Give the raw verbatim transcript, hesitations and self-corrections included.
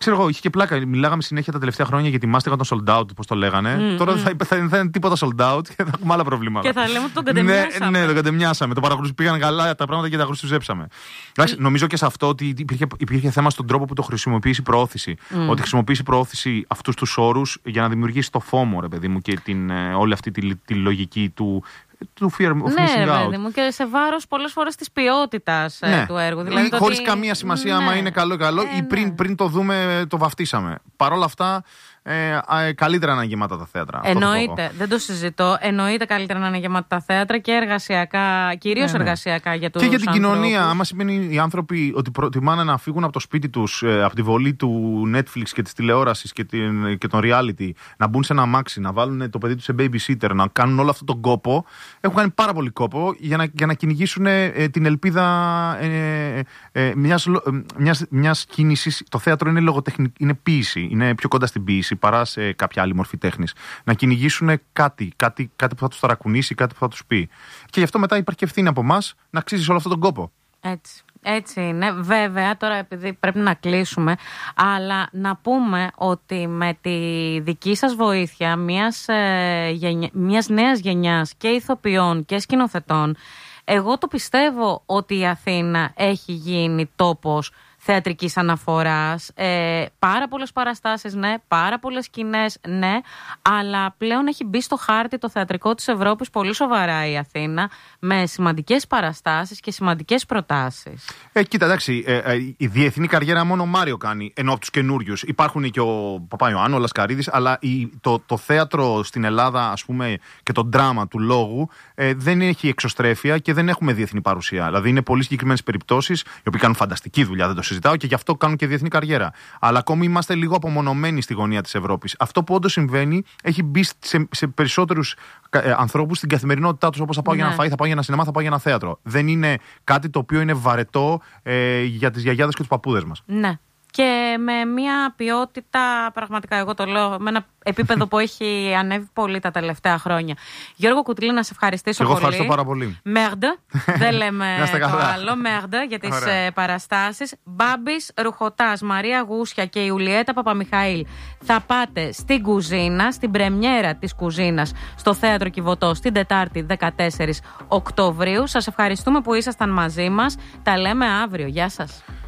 Ξέρω εγώ, είχε και πλάκα. Μιλάγαμε συνέχεια τα τελευταία χρόνια για τη μάστιγα των sold out, πώς το λέγανε. Mm, Τώρα mm. θα, θα, θα είναι τίποτα sold out και θα έχουμε άλλα προβλήματα. Και θα λέμε ότι τον κατεμιάσαμε. Ναι, ναι, τον κατεμιάσαμε. Το παρακολουθήσαμε. Πήγαν καλά τα πράγματα και τα χρησιμοποιήσαμε. Mm. Νομίζω και σε αυτό ότι υπήρχε, υπήρχε θέμα στον τρόπο που το χρησιμοποιήσει η προώθηση. Mm. Ότι χρησιμοποιήσει η προώθηση αυτούς τους όρους για να δημιουργήσει το φόμο, ρε παιδί μου, και την, όλη αυτή τη, τη λογική του. Του fear of ναι, missing out. Παιδί μου, και σε βάρος πολλές φορές της ποιότητας ναι. του έργου. Δηλαδή, δηλαδή χωρίς ότι... καμία σημασία ναι. άμα είναι καλό ή καλό ε, ή πριν, ναι. πριν το δούμε το βαφτίσαμε. Παρ' όλα αυτά, ε, ε, καλύτερα να είναι γεμάτα τα θέατρα. Εννοείται, το δεν το συζητώ. Εννοείται καλύτερα να είναι γεμάτα τα θέατρα και εργασιακά, κυρίως ναι, ναι. εργασιακά για τους και για την ανθρώπους. κοινωνία. Άμα σημαίνει οι άνθρωποι ότι προτιμάνε να φύγουν από το σπίτι τους, ε, από τη βολή του Netflix και της τηλεόρασης και, την, και των reality, να μπουν σε ένα αμάξι, να βάλουν το παιδί τους σε babysitter, να κάνουν όλο αυτόν τον κόπο. Έχουν κάνει πάρα πολύ κόπο για να, για να κυνηγήσουν ε, την ελπίδα ε, ε, μιας, μιας, μιας κίνησης. Το θέατρο είναι λογοτεχνική, είναι ποίηση, είναι πιο κοντά στην ποίηση παρά σε κάποια άλλη μορφή τέχνης. Να κυνηγήσουν κάτι, κάτι, κάτι που θα τους ταρακουνήσει, κάτι που θα τους πει. Και γι' αυτό μετά υπάρχει και ευθύνη από εμάς να αξίζεις όλο αυτόν τον κόπο. Έτσι. Έτσι είναι. Βέβαια, τώρα επειδή πρέπει να κλείσουμε, αλλά να πούμε ότι με τη δική σας βοήθεια μιας, ε, γενιά, μιας νέας γενιάς και ηθοποιών και σκηνοθετών, εγώ το πιστεύω ότι η Αθήνα έχει γίνει τόπος θεατρικής αναφοράς, ε, πάρα πολλές παραστάσεις, ναι, πάρα πολλές σκηνές, ναι, αλλά πλέον έχει μπει στο χάρτη το θεατρικό της Ευρώπης πολύ σοβαρά η Αθήνα, με σημαντικές παραστάσεις και σημαντικές προτάσεις. Ε, κοίτα, εντάξει, ε, ε, η διεθνή καριέρα μόνο ο Μάριο κάνει, ενώ από τους καινούριους. Υπάρχουν και ο Παπαϊωάννου, ο Λασκαρίδης, αλλά η, το, το θέατρο στην Ελλάδα, ας πούμε, και το δράμα του λόγου ε, δεν έχει εξωστρέφεια και δεν έχουμε διεθνή παρουσία. Δηλαδή είναι πολύ συγκεκριμένες περιπτώσεις, οι οποίοι κάνουν φανταστική δουλειά, δεν το συζητάω, και γι' αυτό κάνουν και διεθνή καριέρα. Αλλά ακόμη είμαστε λίγο απομονωμένοι στη γωνία της Ευρώπης. Αυτό που όντως συμβαίνει έχει μπει σε, σε περισσότερους ε, ανθρώπους στην καθημερινότητά τους, όπως θα πάω ναι. για ένα φαΐ, θα πάω για ένα σινεμά, θα πάω για ένα θέατρο. Δεν είναι κάτι το οποίο είναι βαρετό ε, για τις γιαγιάδες και τους παππούδες μας. Ναι. Και με μια ποιότητα, πραγματικά εγώ το λέω, με ένα επίπεδο που έχει ανέβει πολύ τα τελευταία χρόνια. Γιώργο Κουτλή, να σε ευχαριστήσω εγώ πολύ. Εγώ ευχαριστώ πάρα πολύ. Merde, δεν λέμε το άλλο, merde για τις Ωραία. παραστάσεις. Μπάμπης Ρουχωτάς, Μαρία Γούσια και Ιουλιέτα Παπαμιχαήλ θα πάτε στην κουζίνα, στην πρεμιέρα της κουζίνας στο Θέατρο Κιβωτός την Τετάρτη δεκατέσσερις Οκτωβρίου. Σας ευχαριστούμε που ήσασταν μαζί μας. Τα λέμε αύριο. Γεια σας.